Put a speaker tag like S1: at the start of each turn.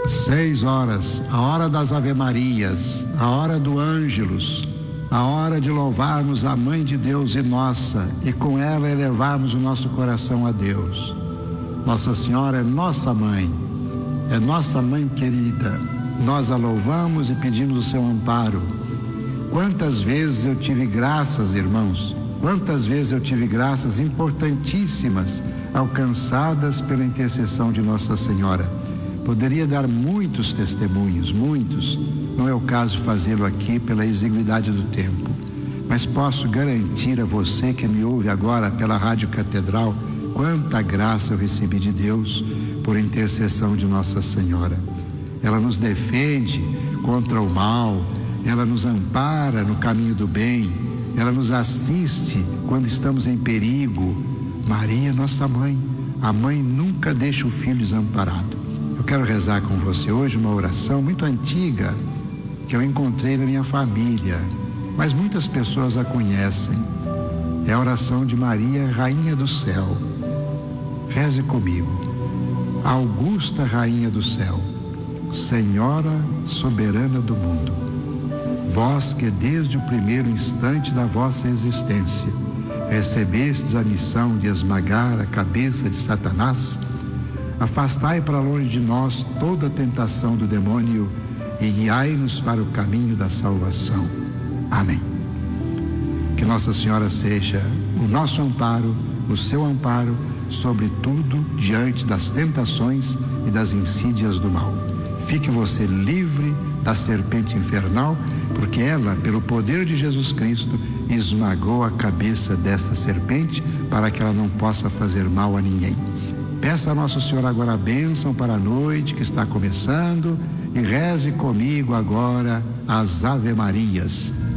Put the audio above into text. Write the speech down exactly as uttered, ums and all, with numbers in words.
S1: Seis horas, a hora das Ave-Marias, a hora do Ângelus, a hora de louvarmos a Mãe de Deus e nossa, e com ela elevarmos o nosso coração a Deus. Nossa Senhora é nossa mãe, é nossa mãe querida. Nós a louvamos e pedimos o seu amparo. Quantas vezes eu tive graças, irmãos, quantas vezes eu tive graças importantíssimas, alcançadas pela intercessão de Nossa Senhora. Poderia dar muitos testemunhos, muitos, não é o caso fazê-lo aqui pela exiguidade do tempo, mas posso garantir a você que me ouve agora pela Rádio Catedral, quanta graça eu recebi de Deus por intercessão de Nossa Senhora. Ela nos defende contra o mal, ela nos ampara no caminho do bem, ela nos assiste quando estamos em perigo. Maria, nossa mãe, a mãe nunca deixa o filho desamparado. Eu quero rezar com você hoje uma oração muito antiga que eu encontrei na minha família, mas muitas pessoas a conhecem. É a oração de Maria, Rainha do Céu. Reze comigo. Augusta Rainha do Céu, Senhora soberana do mundo, vós que desde o primeiro instante da vossa existência recebestes a missão de esmagar a cabeça de Satanás, afastai para longe de nós toda a tentação do demônio e guiai-nos para o caminho da salvação. Amém. Que Nossa Senhora seja o nosso amparo, o seu amparo, sobretudo diante das tentações e das insídias do mal. Fique você livre da serpente infernal, porque ela, pelo poder de Jesus Cristo, esmagou a cabeça desta serpente para que ela não possa fazer mal a ninguém. Peça a Nosso Senhor agora a bênção para a noite que está começando e reze comigo agora as Ave-Marias.